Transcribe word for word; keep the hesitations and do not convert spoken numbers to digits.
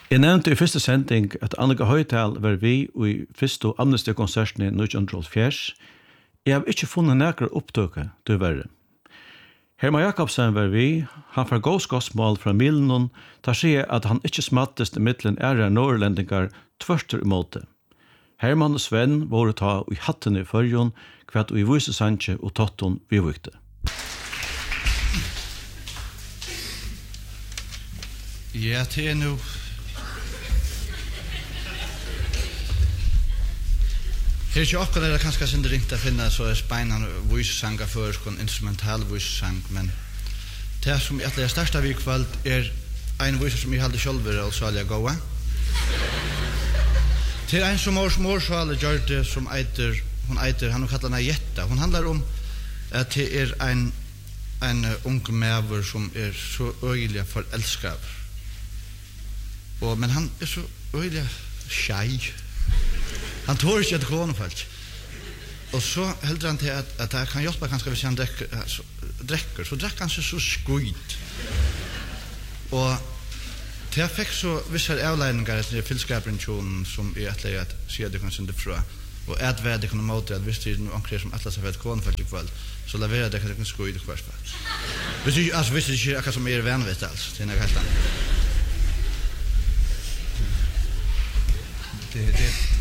Jeg nevnte i første sending at Annika Høytal var vi i første Amnesty-konserten i nitton hálvfjerðs. Jeg har ikke funnet nærkere opptøke, du verre. Herman Jakobsen var vi, han får gåskostmål fra Milenon, tar seg at han ikke smattest i midtelen ære norrlendingar tvørter imot det. Herman og Sven var å ta i hatten i førjon, kvart og i Vysesanche og Totton vi vukte. Ja, det er nu. Her er ikke akkurat det kanskje sin ringt å finne så er spennende vysesanger for en instrumental vysesang, men det som jeg er største av i kveld er en vyser som jeg hadde selv og så alle gåa. Det er en som års morsvale gjør det som eiter, hun eiter, han kallar henne Jetta. Hun handlar om at det er en, en ung mever som er så øyelig forelsket. Og, men han er så øyelig skjei. Han tår ikke at kone folk. Og så heldur han til at, at det kan hjelpe kanskje hvis han drekker, så, drekker, så drekker han seg så skuit. Og til jeg fikk så visse avledninger etter fylskaperinnsjonen som er etter at sier det kan synde fra. Og et ved det kan måte at hvis det er noen omkring som atlas har vært kone folk i kveld, så leverer det kan ikke skuit i hvert fall. Hvis det altså, hvis det ikke er akkurat som er venvitt, altså, det er noe helt annet. Det, det,